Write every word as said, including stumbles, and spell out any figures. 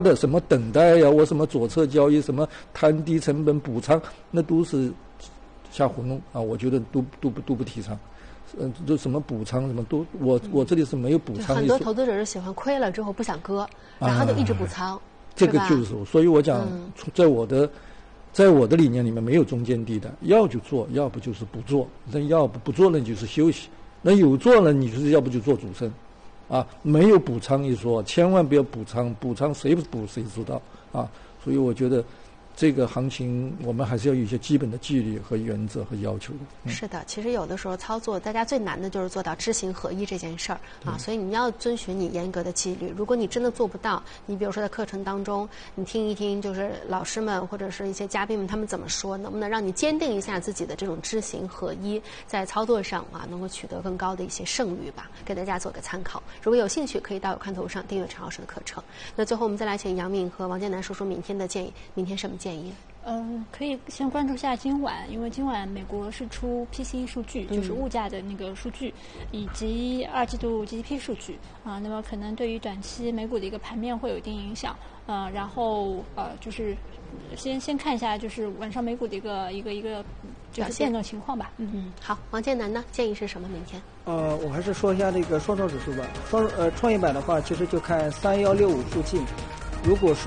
的什么等待呀，我什么左侧交易，什么摊低成本补仓，那都是瞎糊弄啊！我觉得都都不都不提倡。嗯，就什么补仓什么都，我我这里是没有补仓。 很多投资者是喜欢亏了之后不想割，然后就一直补仓。啊、 这个就是，所以我讲，嗯、在我的在我的理念里面没有中间地带，要就做，要不就是不做。那要不不做了，你就是休息；那有做了，你就是要不就做主升。啊，没有补仓一说，千万不要补仓，补仓谁不补谁知道啊！所以我觉得。这个行情我们还是要有一些基本的纪律和原则和要求的。 嗯、是的，其实有的时候操作，大家最难的就是做到知行合一这件事儿啊。所以你要遵循你严格的纪律。如果你真的做不到，你比如说在课程当中，你听一听，就是老师们或者是一些嘉宾们他们怎么说，能不能让你坚定一下自己的这种知行合一，在操作上啊能够取得更高的一些胜率吧？给大家做个参考。如果有兴趣，可以到有看头上订阅陈老师的课程。那最后我们再来请杨敏和王建南说说明天的建议，明天什么建议？ 嗯，可以先关注一下今晚，因为今晚美国是出 P C E 数据， 嗯、 就是物价的那个数据，以及二季度 G D P 数据啊。那么可能对于短期美股的一个盘面会有一定影响。呃，然后呃，就是先先看一下，就是晚上美股的一个一个一个就是变动情况吧。 嗯嗯，好，王建南呢，建议是什么？明天？ 呃，我还是说一下这个双创指数吧。双呃创业板的话，其实就看三幺六五附近，如果是。